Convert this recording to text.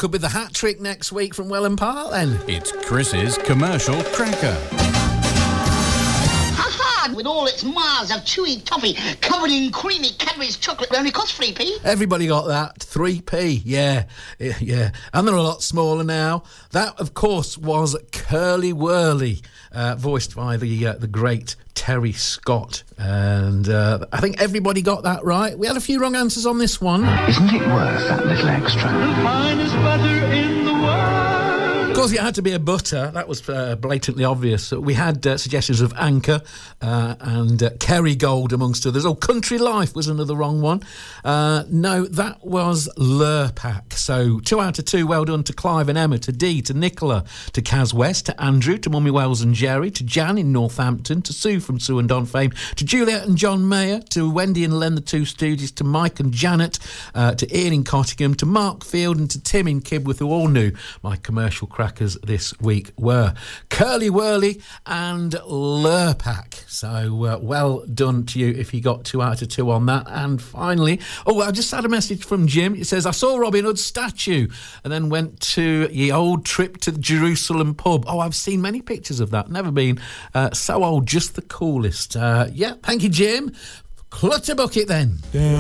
could be the hat trick next week from Welland Park then. It's Chris's Commercial Cracker. With all its miles of chewy toffee covered in creamy Cadbury's chocolate, it only costs 3p. Everybody got that. 3p, yeah. And they're a lot smaller now. That, of course, was Curly Whirly, voiced by the great Terry Scott. And I think everybody got that right. We had a few wrong answers on this one. Isn't it worth that little extra? The finest butter in the world. Of course, it had to be a butter. That was blatantly obvious. We had suggestions of Anchor and Kerrygold, amongst others. Oh, Country Life was another wrong one. No, that was Lurpak. So 2 out of 2. Well done to Clive and Emma, to Dee, to Nicola, to Kaz West, to Andrew, to Mummy Wells and Jerry, to Jan in Northampton, to Sue from Sue and Don fame, to Juliet and John Mayer, to Wendy and Len, the two Stooges, to Mike and Janet, to Ian in Cottingham, to Mark Field and to Tim in Kibworth, who all knew my commercial crackers this week were Curly Whirly and Lurpak. So well done to you if you got 2 out of 2 on that. And finally, I just had a message from Jim. It says, I saw Robin Hood's statue and then went to the old trip to the Jerusalem pub. Oh, I've seen many pictures of that. Never been. So old, just the coolest. Thank you, Jim. Clutter bucket then.